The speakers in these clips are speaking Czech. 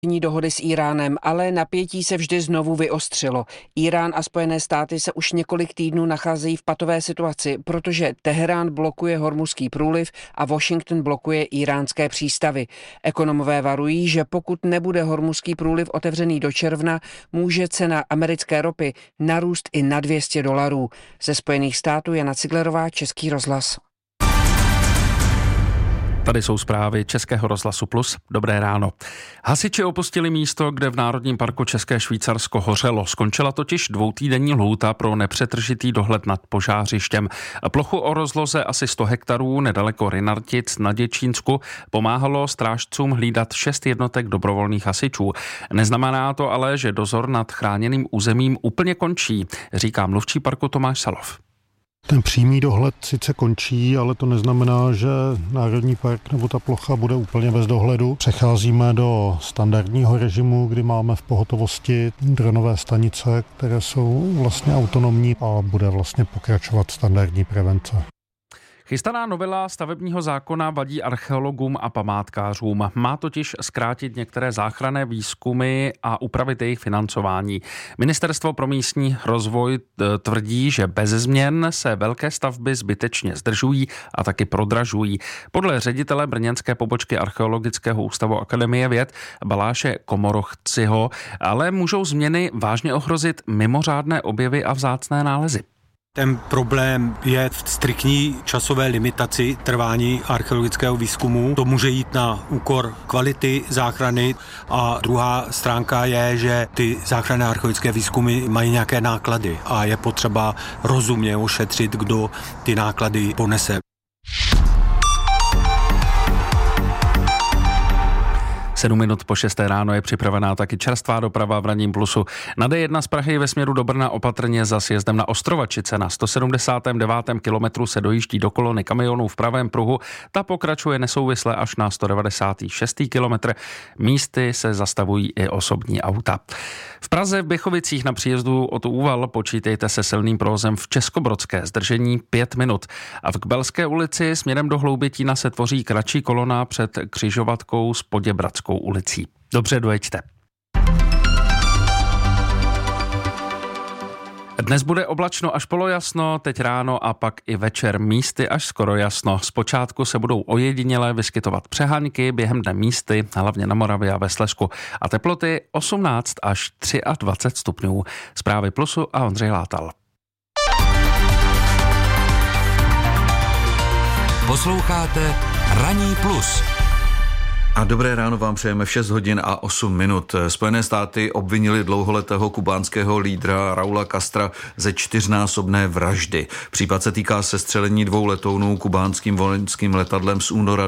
dohody s Íránem, ale napětí se vždy znovu vyostřilo. Írán a Spojené státy se už několik týdnů nacházejí v patové situaci, protože Teherán blokuje Hormuzský průliv a Washington blokuje íránské přístavy. Ekonomové varují, že pokud nebude Hormuzský průliv otevřený do června, může cena americké ropy narůst i na $200. Ze Spojených států Jana Ciglerová, Český rozhlas. Tady jsou zprávy Českého rozhlasu Plus. Dobré ráno. Hasiči opustili místo, kde v Národním parku České Švýcarsko hořelo. Skončila totiž 2týdenní lhůta pro nepřetržitý dohled nad požářištěm. Plochu o rozloze asi 100 hektarů nedaleko Rynartic na Děčínsku pomáhalo strážcům hlídat 6 jednotek dobrovolných hasičů. Neznamená to ale, že dozor nad chráněným územím úplně končí, říká mluvčí parku Tomáš Salov. Ten přímý dohled sice končí, ale to neznamená, že národní park nebo ta plocha bude úplně bez dohledu. Přecházíme do standardního režimu, kdy máme v pohotovosti dronové stanice, které jsou vlastně autonomní a bude vlastně pokračovat standardní prevence. Chystaná novela stavebního zákona vadí archeologům a památkářům. Má totiž zkrátit některé záchranné výzkumy a upravit jejich financování. Ministerstvo pro místní rozvoj tvrdí, že bez změn se velké stavby zbytečně zdržují a taky prodražují. Podle ředitele brněnské pobočky Archeologického ústavu Akademie věd Baláše Komorochciho ale můžou změny vážně ohrozit mimořádné objevy a vzácné nálezy. Ten problém je v striktní časové limitaci trvání archeologického výzkumu. To může jít na úkor kvality záchrany a druhá stránka je, že ty záchranné archeologické výzkumy mají nějaké náklady a je potřeba rozumně ošetřit, kdo ty náklady ponese. 7 minut po 6 ráno je připravená taky čerstvá doprava v ranním Plusu. Na D1 z Prahy ve směru do Brna opatrně za sjezdem na Ostrovačice. Na 179. kilometru se dojíždí do kolony kamionů v pravém pruhu. Ta pokračuje nesouvisle až na 196. kilometr. Místy se zastavují i osobní auta. V Praze v Běchovicích na příjezdu od Úval počítejte se silným provozem v Českobrodské, zdržení 5 minut. A v Kbelské ulici směrem do Hloubětína se tvoří kratší kolona před křižovatkou s Poděbradskou ulicí. Dobře, dojeďte. Dnes bude oblačno až polojasno, teď ráno a pak i večer místy až skoro jasno. Zpočátku se budou ojediněle vyskytovat přehánky, během dne místy, hlavně na Moravě a ve Slezsku. A teploty 18 až 23 stupňů. Zprávy Plusu a Ondřej Látal. Posloucháte Ranní Plus. A dobré ráno vám přejeme v 6 hodin a 8 minut. Spojené státy obvinili dlouholetého kubánského lídra Raula Castra ze 4násobné vraždy. Případ se týká sestřelení 2 letounů kubánským vojenským letadlem z února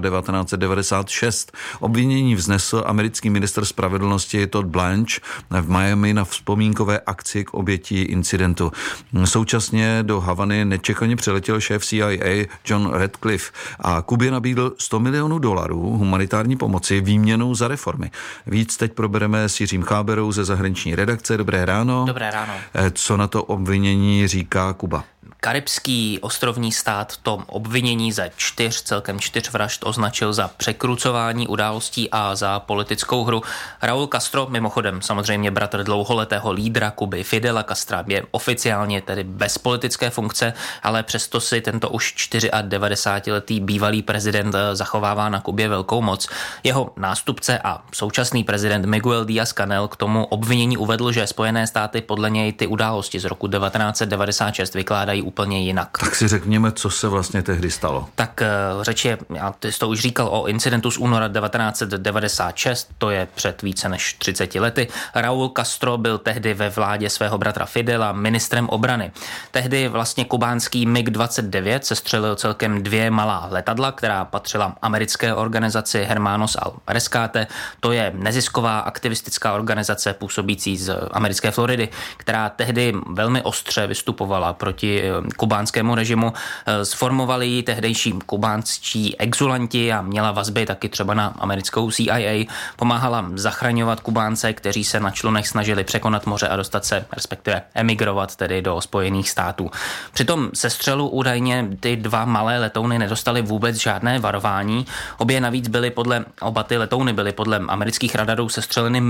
1996. Obvinění vznesl americký ministr spravedlnosti Todd Blanche v Miami na vzpomínkové akci k oběti incidentu. Současně do Havany nečekaně přiletěl šéf CIA John Radcliffe a Kubě nabídl $100 milionů humanitární pomoci výměnou za reformy. Víc teď probereme s Jiřím Cháberou ze zahraniční redakce. Dobré ráno. Dobré ráno. Co na to obvinění říká Kuba? Karibský ostrovní stát to obvinění ze celkem 4 vražd označil za překrucování událostí a za politickou hru. Raúl Castro, mimochodem samozřejmě bratr dlouholetého lídra Kuby Fidela Castra, je oficiálně tedy bez politické funkce, ale přesto si tento už 94letý bývalý prezident zachovává na Kubě velkou moc. Jeho nástupce a současný prezident Miguel Díaz-Canel k tomu obvinění uvedl, že Spojené státy podle něj ty události z roku 1996 vykládají úplně jinak. Tak si řekněme, co se vlastně tehdy stalo. Tak řeč je, ty jsi to už říkal, o incidentu z února 1996, to je před více než 30 lety. Raúl Castro byl tehdy ve vládě svého bratra Fidela ministrem obrany. Tehdy vlastně kubánský MiG-29 sestřelil celkem 2 malá letadla, která patřila americké organizaci Hermanos al Rescate. To je nezisková aktivistická organizace působící z americké Floridy, která tehdy velmi ostře vystupovala proti kubánskému režimu. Sformovali ji tehdejší kubánští exulanti a měla vazby taky třeba na americkou CIA. Pomáhala zachraňovat Kubánce, kteří se na člunech snažili překonat moře a dostat se, respektive emigrovat tedy do Spojených států. Při tom sestřelu údajně ty 2 malé letouny nedostaly vůbec žádné varování. Oba ty letouny byly podle amerických radarů sestřeleny